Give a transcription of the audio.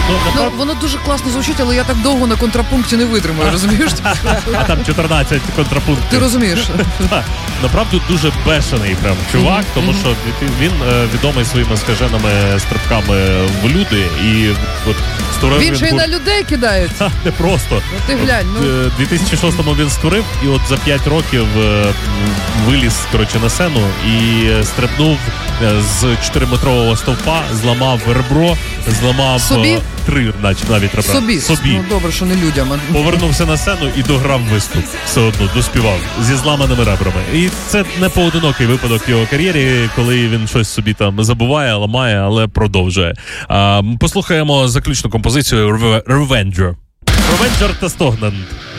Ну, воно дуже класно звучить, але я так довго на контрапункті не витримаю, розумієш? А там 14 контрапунктів. Ти розумієш? Так, направду дуже бешений прям чувак, тому що він відомий своїми скаженими стрибками в люди, і от створив він ще й на людей кидається. Не просто. Ти глянь, ну. У 2006-му він створив, і от за 5 років виліз, коротше, на сцену і стрибнув з 4-метрового стовпа, зламав ребро, зламав собі? 3 навіть ребра. Собі. Ну, добре, що не людям. Повернувся на сцену і дограв виступ. Все одно, доспівав. Зі зламаними ребрами. І це не поодинокий випадок в його кар'єрі, коли він щось собі там забуває, ламає, але продовжує. Послухаємо заключну композицію Revenger. Revenger та Стогнан.